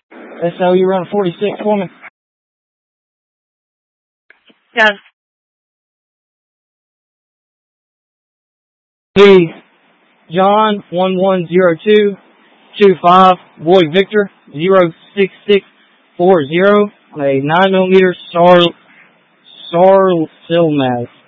SO, you run 46 for me? Yes. P. John 110225 Boy Victor 06640 on a 9mm Saarland mag.